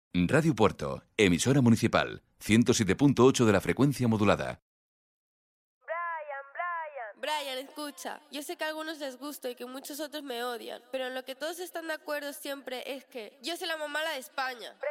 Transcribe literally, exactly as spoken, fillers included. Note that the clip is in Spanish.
Radio Puerto, emisora municipal, ciento siete punto ocho de la frecuencia modulada. Brian, escucha, yo sé que a algunos les gusto y que muchos otros me odian, pero en lo que todos están de acuerdo siempre es que yo soy la mamala de España.